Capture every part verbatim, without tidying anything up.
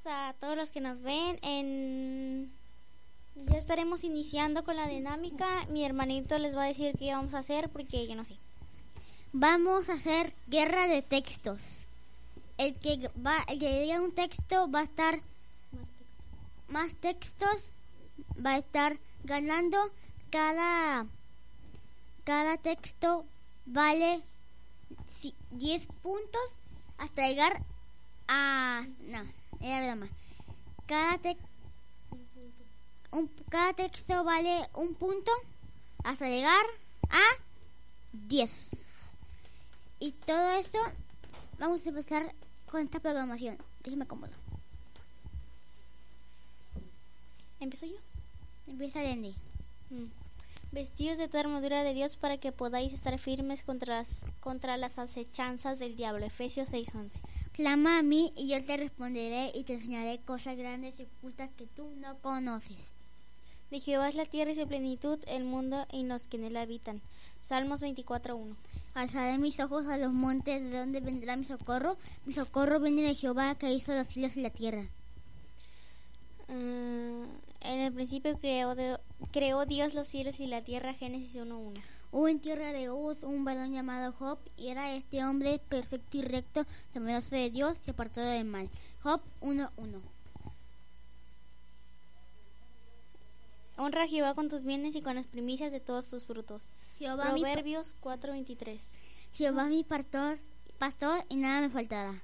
a todos los que nos ven. En... Ya estaremos iniciando con la dinámica. Mi hermanito les va a decir qué vamos a hacer porque yo no sé. Vamos a hacer guerra de textos. El que va, el que diga un texto va a estar más textos, va a estar ganando. Cada cada texto vale diez puntos hasta llegar a no, era broma. Cada te, un, cada texto vale un punto hasta llegar a diez. Y todo eso vamos a empezar con esta programación. Déjeme cómodo. ¿Empiezo yo? Empieza Lenny. Mm. Vestidos de toda armadura de Dios para que podáis estar firmes contra las, contra las acechanzas del diablo. Efesios seis once. Clama a mí y yo te responderé y te enseñaré cosas grandes y ocultas que tú no conoces. De Jehová es la tierra y su plenitud, el mundo y los que en él habitan. Salmos veinticuatro uno. Alzaré mis ojos a los montes, ¿de dónde vendrá mi socorro? Mi socorro viene de Jehová, que hizo los cielos y la tierra. Uh, en el principio creó, de, creó Dios los cielos y la tierra. Génesis uno uno. Hubo en tierra de Uz un varón llamado Job, y era este hombre perfecto y recto, temeroso de Dios, y apartado del mal. Job uno uno. Honra a Jehová con tus bienes y con las primicias de todos tus frutos. Jehová Proverbios cuatro veintitrés. Jehová mi pastor, pastor y nada me faltará.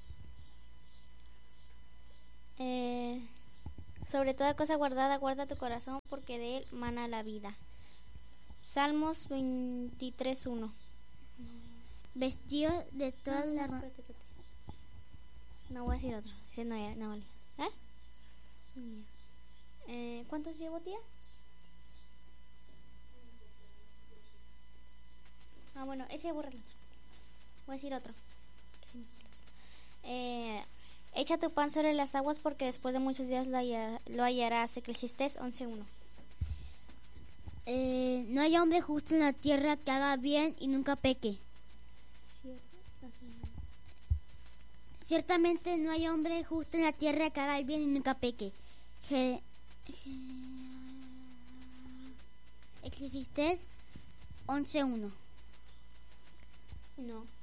Eh, sobre toda cosa guardada, guarda tu corazón, porque de él mana la vida. Salmos veintitrés uno. Vestido de toda no, la... No, espérate, espérate. No voy a decir otro. Ese no era, no valía. ¿Eh? Eh, ¿Cuántos llevo, tía? Ah, bueno, ese bórralo. Voy a decir otro. Eh, echa tu pan sobre las aguas, porque después de muchos días lo, hallar, lo hallarás. Eclesiastés once uno. Eh, no hay hombre justo en la tierra que haga bien y nunca peque. Ciertamente no hay hombre justo en la tierra que haga el bien y nunca peque. Je, je, Eclesiastés once uno. No.